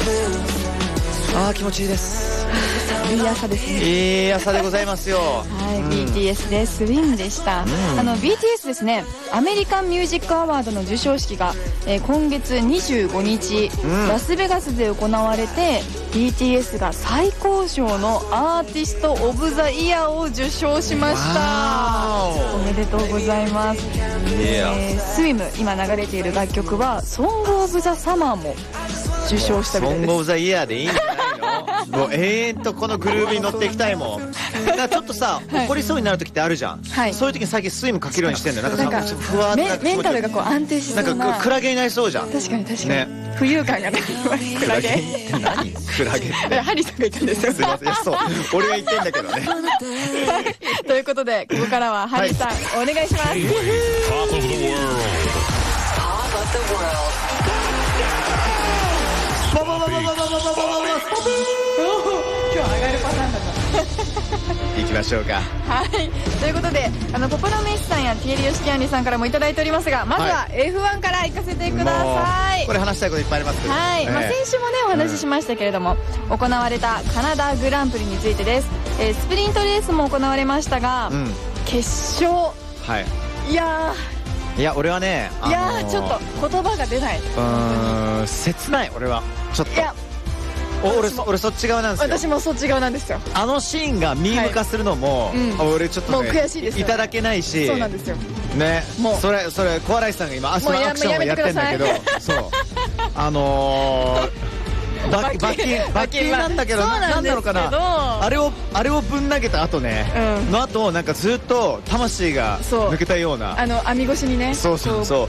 ああ気持ちいいです。 いい朝ですね。 いい朝でございますよ。 はい、BTS でスウィンでした。BTS ですね、アメリカンミュージックアワードの授賞式が、今月25日、ラスベガスで行われて BTS が最高賞のアーティスト・オブ・ザ・イヤーを受賞しました。おめでとうございます。スウィム、今流れている楽曲はソング・オブ・ザ・サマーも受賞したみたいです。 ソング・オブ・ザ・イヤーでいいんじゃないの？もう永遠とこのグルーヴに乗っていきたいもん。だからちょっとさ、怒りそうになる時ってあるじゃん。そういう時に最近スイムかけるようにしてんだよ。なんかふわーってメンタルがこう安定しそうな。 なんかクラゲになりそうじゃん。 確かに確かに。浮遊感がない。クラゲって何？クラゲって。 ハリーさんが言ったんですよ。 すいません。そう。俺が言ってんだけどね。 ということでここからはハリーさんお願いします。今日上がるパターンだった。 行きましょうか。 はい、ということでポポラメイシさんやティエリヨシキアンリさんからもいただいておりますが、まずは F1 から行かせてください。 これ話したいこといっぱいありますけど、 はい、先週もねお話ししましたけれども、行われたカナダグランプリについてです。スプリントレースも行われましたが、決勝、いや俺はね、 ちょっと言葉が出ない。 切ない。俺はちょっと俺そっち側なんですよ。 私もそっち側なんですよ。 あのシーンがミーム化するのも、俺ちょっともう悔しいです。 いただけないし。 そうなんですよね。それ小洗さんが今アクションをやってんだけど、そう罰金なんだけど、なんなのかな、あれをぶん投げた後ね、の後なんかずっと魂が抜けたような、 網越しにね、 そう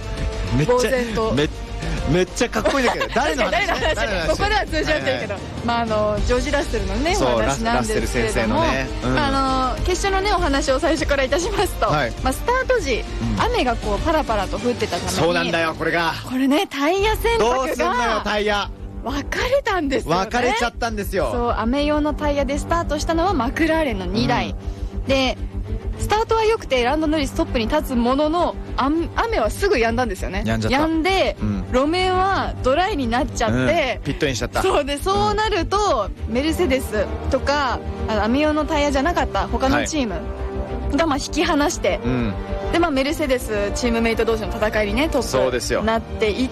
めっちゃかっこいいんだけど、誰の話？ ここでは通じ合ってるけど、ジョージ・ラッセルのねお話なんですけれども、決勝のねお話を最初からいたしますと、スタート時雨がこうパラパラと降ってたために、 そうなんだよこれね、 タイヤ選どうすんのよ、 択がタイヤ分かれたんですよね。 分かれちゃったんですよ。 そう、雨用のタイヤでスタートしたのはマクラーレンの2台で、スタートは良くてランドノリストップに立つものの、雨はすぐ止んだんですよね。止んで、路面はドライになっちゃって、 ピットインしちゃった。 そうなると、メルセデスとか雨用のタイヤじゃなかった他のチームが引き離して、でメルセデスチームメイト同士の戦いにねトップになっていって、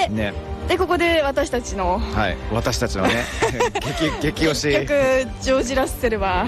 でここで私たちのね激推し結局ジョージ・ラッセルは